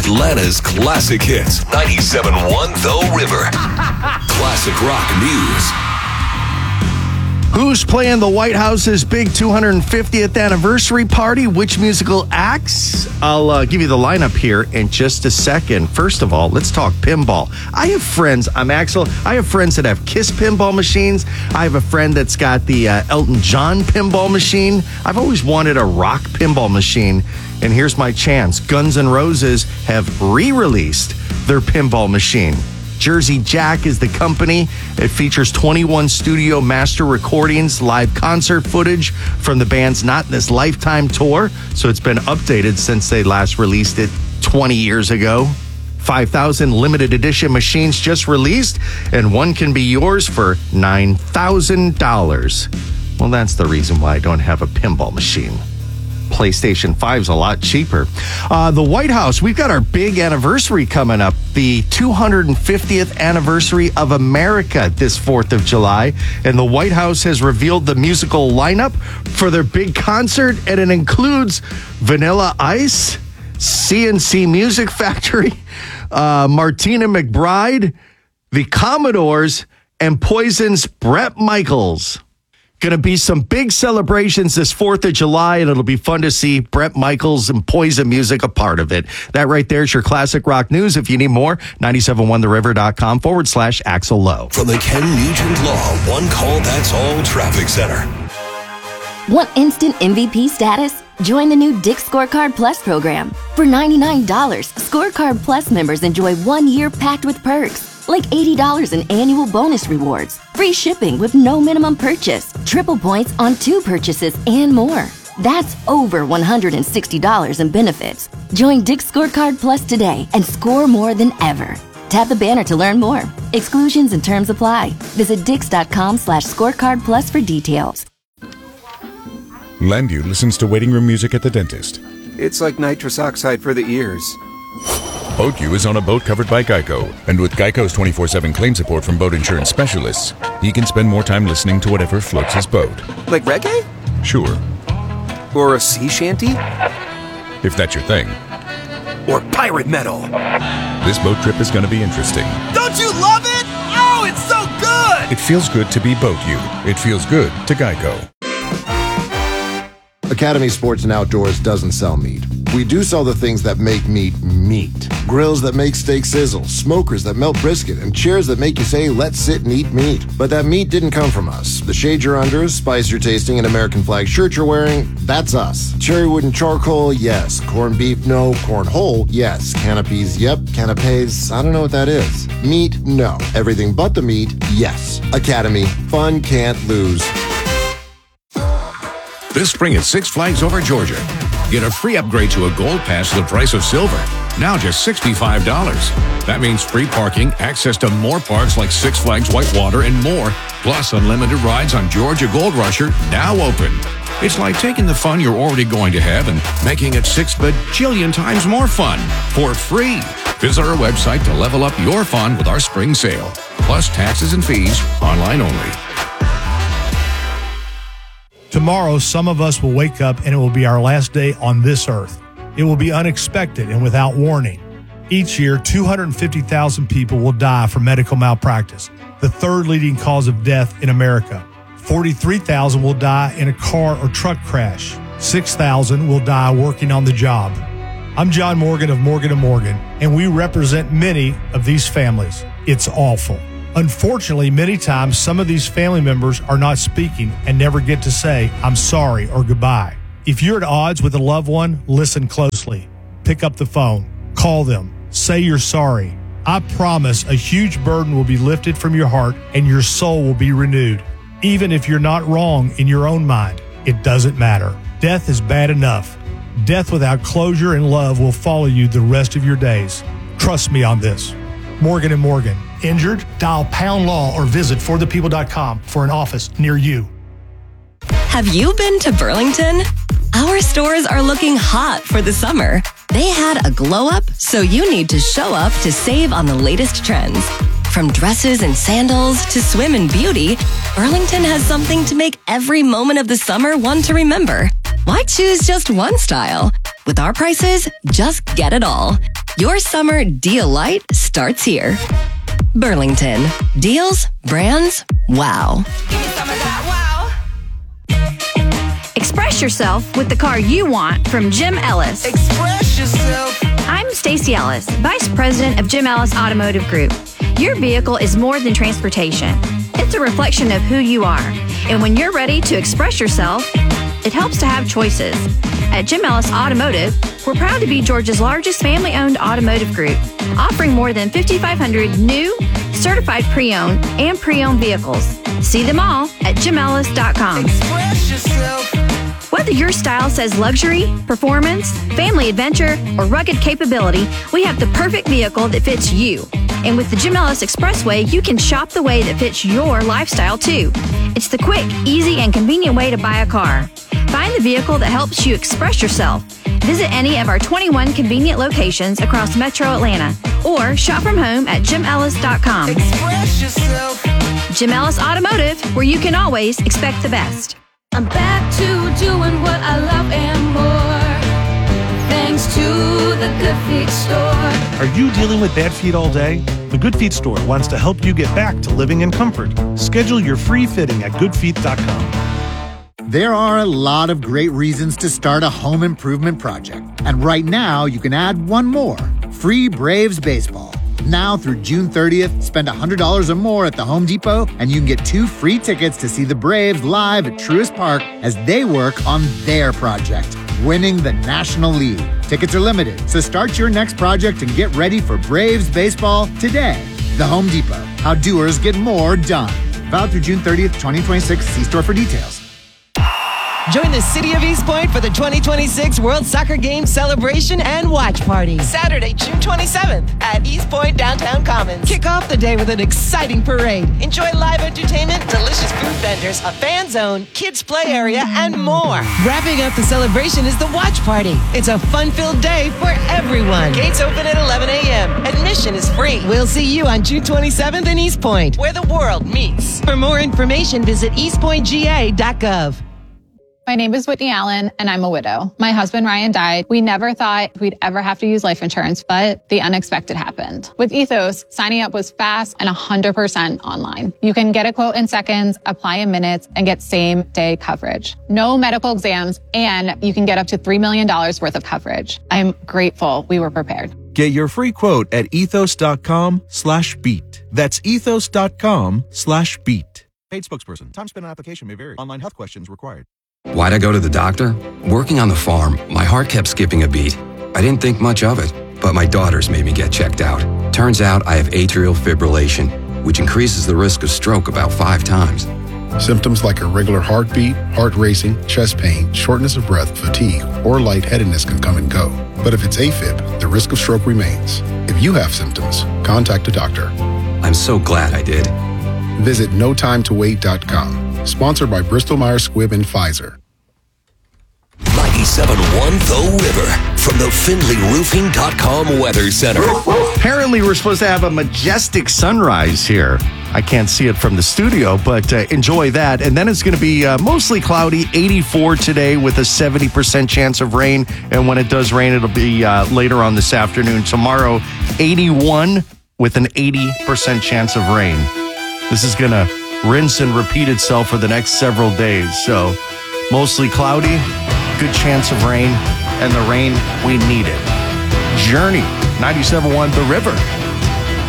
Atlanta's classic hits. 97.1 The River. Classic rock news. Who's playing the White House's big 250th anniversary party? Which musical acts? I'll give you the lineup here in just a second. First of all, let's talk pinball. I have friends. I'm Axel. I have friends that have Kiss pinball machines. I have a friend that's got the Elton John pinball machine. I've always wanted a rock pinball machine, and here's my chance. Guns N' Roses have re-released their pinball machine. Jersey Jack is the company. It features 21 studio master recordings, live concert footage from the band's Not in This Lifetime tour. So it's been updated since they last released it 20 years ago. 5,000 limited edition machines just released, and one can be yours for $9,000. Well, that's the reason why I don't have a pinball machine. PlayStation 5's a lot cheaper. The White House, we've got our big anniversary coming up, the 250th anniversary of America this 4th of July, and the White House has revealed the musical lineup for their big concert, and it includes Vanilla Ice, CNC Music Factory, Martina McBride, the Commodores, and Poison's Bret Michaels. Going to be some big celebrations this 4th of July, and it'll be fun to see Bret Michaels and Poison Music a part of it. That right there is your classic rock news. If you need more, 971theriver.com/Axel Lowe. From the Ken Nugent Law One Call That's All Traffic Center. Want instant MVP status? Join the new Dick's Scorecard Plus program. For $99, Scorecard Plus members enjoy 1 year packed with perks, like $80 in annual bonus rewards, free shipping with no minimum purchase, triple points on 2 purchases, and more. That's over $160 in benefits. Join Dick's Scorecard Plus today and score more than ever. Tap the banner to learn more. Exclusions and terms apply. Visit dix.com/scorecard plus for details. Landu listens to waiting room music at the dentist. It's like nitrous oxide for the ears. BoatU is on a boat covered by Geico, and with Geico's 24/7 claim support from boat insurance specialists, he can spend more time listening to whatever floats his boat. Like reggae? Sure. Or a sea shanty? If that's your thing. Or pirate metal? This boat trip is going to be interesting. Don't you love it? Oh, it's so good! It feels good to be BoatU. It feels good to Geico. Academy Sports and Outdoors doesn't sell meat. We do sell the things that make meat meat. Grills that make steak sizzle, smokers that melt brisket, and chairs that make you say, let's sit and eat meat. But that meat didn't come from us. The shade you're under, spice you're tasting, and American flag shirt you're wearing, that's us. Cherry wood and charcoal, yes. Corned beef, no. Corn whole, yes. Canopies, yep. Canapes, I don't know what that is. Meat, no. Everything but the meat, yes. Academy, fun can't lose. This spring at Six Flags Over Georgia, get a free upgrade to a Gold Pass for the price of silver. Now just $65. That means free parking, access to more parks like Six Flags Whitewater and more, plus unlimited rides on Georgia Gold Rusher, now open. It's like taking the fun you're already going to have and making it 6 bajillion times more fun for free. Visit our website to level up your fun with our spring sale, plus taxes and fees, online only. Tomorrow, some of us will wake up and it will be our last day on this earth. It will be unexpected and without warning. Each year, 250,000 people will die from medical malpractice, the third leading cause of death in America. 43,000 will die in a car or truck crash. 6,000 will die working on the job. I'm John Morgan of Morgan & Morgan, and we represent many of these families. It's awful. Unfortunately, many times, some of these family members are not speaking and never get to say, I'm sorry or goodbye. If you're at odds with a loved one, listen closely. Pick up the phone. Call them. Say you're sorry. I promise a huge burden will be lifted from your heart and your soul will be renewed. Even if you're not wrong in your own mind, it doesn't matter. Death is bad enough. Death without closure and love will follow you the rest of your days. Trust me on this. Morgan & Morgan. Injured? Dial pound law or visit forthepeople.com for an office near you. Have you been to Burlington? Our stores are looking hot for the summer. They had a glow up, so you need to show up to save on the latest trends. From dresses and sandals to swim and beauty, Burlington has something to make every moment of the summer one to remember. Why choose just one style? With our prices, just get it all. Your summer deal light starts here. Burlington. Deals, brands, wow. Give me some of that wow. Express yourself with the car you want from Jim Ellis. Express yourself. I'm Stacey Ellis, Vice President of Jim Ellis Automotive Group. Your vehicle is more than transportation. It's a reflection of who you are. And when you're ready to express yourself, it helps to have choices. At Jim Ellis Automotive, we're proud to be Georgia's largest family-owned automotive group, offering more than 5,500 new, certified pre-owned, and pre-owned vehicles. See them all at jimellis.com. Express yourself. Whether your style says luxury, performance, family adventure, or rugged capability, we have the perfect vehicle that fits you. And with the Jim Ellis Expressway, you can shop the way that fits your lifestyle too. It's the quick, easy, and convenient way to buy a car. Find the vehicle that helps you express yourself. Visit any of our 21 convenient locations across Metro Atlanta or shop from home at jimellis.com. Express yourself. Jim Ellis Automotive, where you can always expect the best. I'm back to doing what I love and more, thanks to the Good Feet store. Are you dealing with bad feet all day? The Good Feet store wants to help you get back to living in comfort. Schedule your free fitting at goodfeet.com. There are a lot of great reasons to start a home improvement project. And right now, you can add one more. Free Braves baseball. Now through June 30th, spend $100 or more at the Home Depot, and you can get 2 free tickets to see the Braves live at Truist Park as they work on their project, winning the National League. Tickets are limited, so start your next project and get ready for Braves baseball today. The Home Depot. How doers get more done. Valid through June 30th, 2026. See store for details. Join the city of East Point for the 2026 World Soccer Games celebration and watch party. Saturday, June 27th at East Point Downtown Commons. Kick off the day with an exciting parade. Enjoy live entertainment, delicious food vendors, a fan zone, kids play area, and more. Wrapping up the celebration is the watch party. It's a fun-filled day for everyone. Gates open at 11 a.m. Admission is free. We'll see you on June 27th in East Point, where the world meets. For more information, visit eastpointga.gov. My name is Whitney Allen, and I'm a widow. My husband, Ryan, died. We never thought we'd ever have to use life insurance, but the unexpected happened. With Ethos, signing up was fast and 100% online. You can get a quote in seconds, apply in minutes, and get same-day coverage. No medical exams, and you can get up to $3 million worth of coverage. I'm grateful we were prepared. Get your free quote at ethos.com/beat. That's ethos.com/beat. Paid spokesperson. Time spent on application may vary. Online health questions required. Why'd I go to the doctor? Working on the farm, my heart kept skipping a beat. I didn't think much of it, but my daughters made me get checked out. Turns out I have atrial fibrillation, which increases the risk of stroke about 5 times. Symptoms like irregular heartbeat, heart racing, chest pain, shortness of breath, fatigue, or lightheadedness can come and go. But if it's AFib, the risk of stroke remains. If you have symptoms, contact a doctor. I'm so glad I did. Visit notimetowait.com. Sponsored by Bristol-Myers Squibb and Pfizer. 97.1 The River from the FindlayRoofing.com Weather Center. Apparently, we're supposed to have a majestic sunrise here. I can't see it from the studio, but enjoy that. And then it's going to be mostly cloudy, 84 today with a 70% chance of rain. And when it does rain, it'll be later on this afternoon. Tomorrow, 81 with an 80% chance of rain. This is going to rinse and repeat itself for the next several days. So mostly cloudy, good chance of rain, and the rain, we need it. Journey, 97.1 The River.